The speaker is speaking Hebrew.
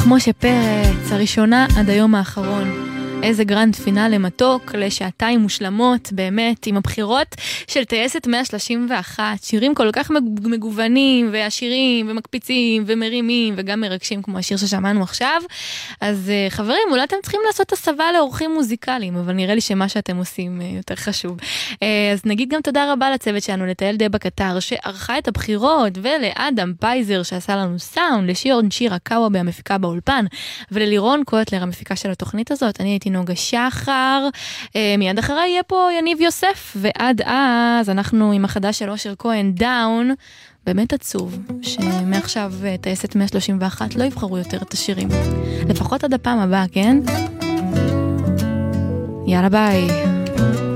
כך משה פרץ, הראשונה עד היום האחרון. איזה גרנד פינאלי מתוק לשעתיים מושלמות, באמת, עם הבחירות של טייסת 131, שירים כל כך מגוונים ועשירים ומקפיצים ומרימים וגם מרגשים כמו השיר ששמענו עכשיו. אז חברים, אולי אתם צריכים לעשות הסבה לאורחים מוזיקליים, אבל נראה לי שמה שאתם עושים יותר חשוב. אז נגיד גם תודה רבה לצוות שלנו, לתהל דבה קטר שערכה את הבחירות, ולאדם פייזר שעשה לנו סאונד, לשירון שירה קאווה המפיקה באולפן, וללירון קוטלר המפיקה של התוכנית הזאת. אני הייתי נוגה שחר, מיד אחרי יהיה פה יניב יוסף, ועד אז אנחנו עם החדש של אושר כהן דאון. באמת עצוב שמעכשיו טייסת 131 לא יבחרו יותר את השירים, לפחות עד הפעם הבאה, כן? יאללה ביי.